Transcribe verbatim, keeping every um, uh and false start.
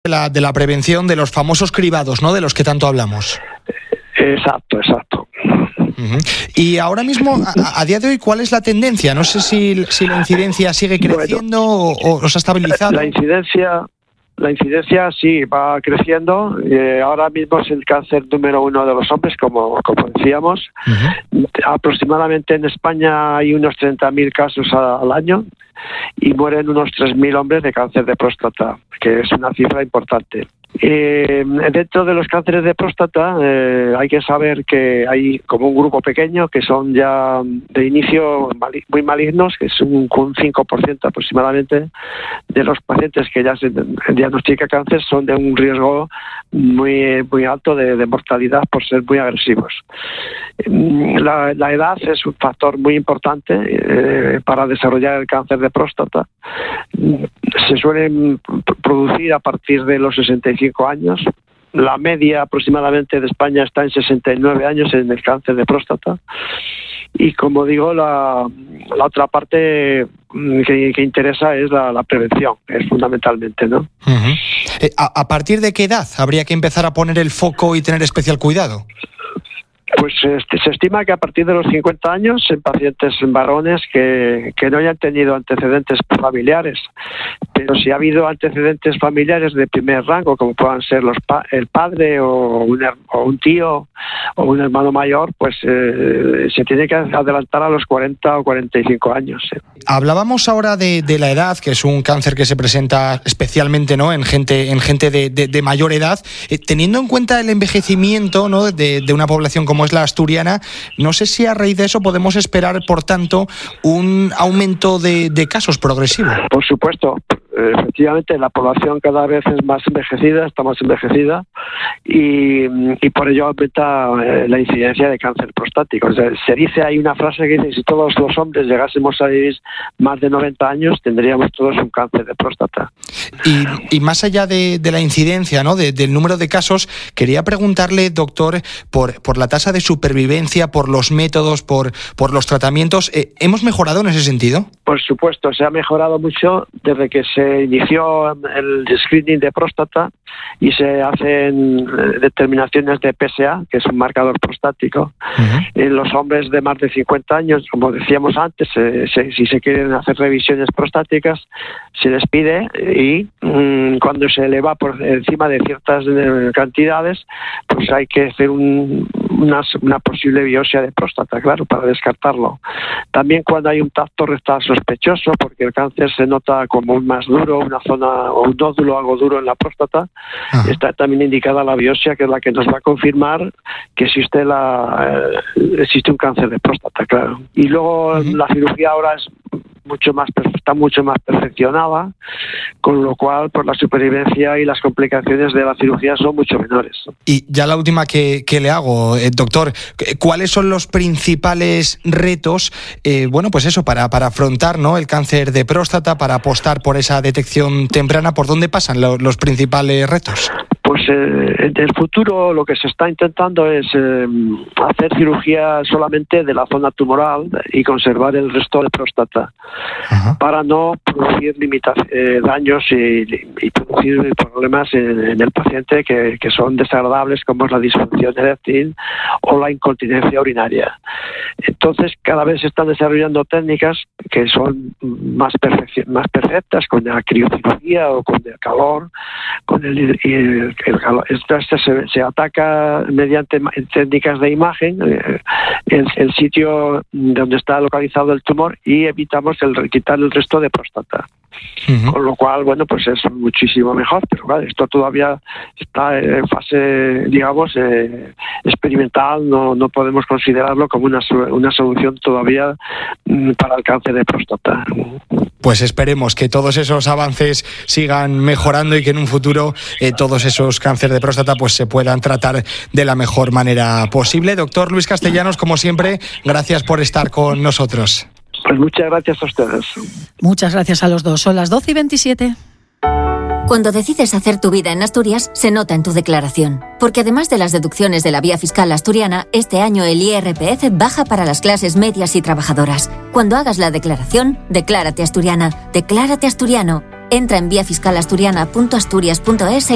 de la, de la prevención de los famosos cribados, ¿no? De los que tanto hablamos. Exacto, exacto. Uh-huh. Y ahora mismo, a, a día de hoy, ¿cuál es la tendencia? No sé si, si la incidencia sigue creciendo bueno, o, o se ha estabilizado. La incidencia... La incidencia sí va creciendo. Eh, ahora mismo es el cáncer número uno de los hombres, como, como decíamos. Uh-huh. Aproximadamente en España hay unos treinta mil casos a, al año y mueren unos tres mil hombres de cáncer de próstata, que es una cifra importante. Eh, dentro de los cánceres de próstata eh, hay que saber que hay como un grupo pequeño que son ya de inicio mali- muy malignos, que es un, un cinco por ciento aproximadamente de los pacientes que ya se diagnostica cáncer son de un riesgo muy muy alto de, de mortalidad por ser muy agresivos. La, la edad es un factor muy importante eh, para desarrollar el cáncer de próstata. Se suelen producir a partir de los sesenta y cinco años. La media aproximadamente de España está en sesenta y nueve años en el cáncer de próstata. Y como digo, la, la otra parte que, que interesa es la, la prevención, es fundamentalmente, ¿no? Uh-huh. Eh, ¿a, ¿A partir de qué edad habría que empezar a poner el foco y tener especial cuidado? Pues este, se estima que a partir de los cincuenta años en pacientes varones que, que no hayan tenido antecedentes familiares, pero si ha habido antecedentes familiares de primer rango, como puedan ser los pa- el padre o un, o un tío o un hermano mayor, pues eh, se tiene que adelantar a los cuarenta o cuarenta y cinco años. ¿eh? Hablábamos ahora de, de la edad, que es un cáncer que se presenta especialmente, ¿no?, en gente en gente de, de, de mayor edad. Eh, teniendo en cuenta el envejecimiento, ¿no?, de, de una población como es la asturiana, no sé si a raíz de eso podemos esperar, por tanto, un aumento de, de casos progresivo. Por supuesto. Efectivamente, la población cada vez es más envejecida, está más envejecida y, y por ello aumenta eh, la incidencia de cáncer prostático. O sea, se dice, hay una frase que dice, si todos los hombres llegásemos a vivir más de noventa años, tendríamos todos un cáncer de próstata. Y, y más allá de, de la incidencia, ¿no?, de, del número de casos, quería preguntarle, doctor, por, por la tasa de supervivencia, por los métodos, por, por los tratamientos. Eh, ¿Hemos mejorado en ese sentido? Por supuesto, se ha mejorado mucho desde que se Se inició el screening de próstata y se hacen determinaciones de P S A, que es un marcador prostático. Uh-huh. En los hombres de más de cincuenta años, como decíamos antes, se, se, si se quieren hacer revisiones prostáticas, se les pide y mmm, cuando se eleva por encima de ciertas cantidades, pues hay que hacer un, una, una posible biopsia de próstata, claro, para descartarlo. También cuando hay un tacto rectal sospechoso, porque el cáncer se nota como un más duro, una zona o un nódulo algo duro en la próstata, ah. está también indicada la biopsia, que es la que nos va a confirmar que existe la eh, existe un cáncer de próstata, claro. Y luego uh-huh. la cirugía ahora es mucho más está mucho más perfeccionada, con lo cual pues la supervivencia y las complicaciones de la cirugía son mucho menores. Y ya la última que, que le hago, eh, doctor, ¿cuáles son los principales retos, eh, bueno, pues eso, para, para afrontar, ¿no?, el cáncer de próstata, para apostar por esa detección temprana? ¿Por dónde pasan lo, los principales retos? Pues eh, en el futuro lo que se está intentando es eh, hacer cirugía solamente de la zona tumoral y conservar el resto de próstata. Ajá. Para no producir limita- eh, daños y, y producir problemas en, en el paciente que, que son desagradables, como es la disfunción eréctil o la incontinencia urinaria. Entonces cada vez se están desarrollando técnicas que son más, perfec- más perfectas, con la criocirugía o con el calor, con el, el El, esto se, se ataca mediante técnicas de imagen eh, el, el sitio donde está localizado el tumor y evitamos el quitar el resto de próstata. Uh-huh. Con lo cual, bueno, pues es muchísimo mejor, pero claro, esto todavía está en fase, digamos, eh, experimental, no, no podemos considerarlo como una, una solución todavía mm, para el cáncer de próstata. Pues esperemos que todos esos avances sigan mejorando y que en un futuro eh, todos esos cánceres de próstata pues se puedan tratar de la mejor manera posible. Doctor Luis Castellanos, como siempre, gracias por estar con nosotros. Pues muchas gracias a ustedes. Muchas gracias a los dos. Son las doce y veintisiete. Cuando decides hacer tu vida en Asturias, se nota en tu declaración. Porque además de las deducciones de la vía fiscal asturiana, este año el I R P F baja para las clases medias y trabajadoras. Cuando hagas la declaración, declárate asturiana, declárate asturiano. Entra en vía fiscal asturiana punto asturias punto es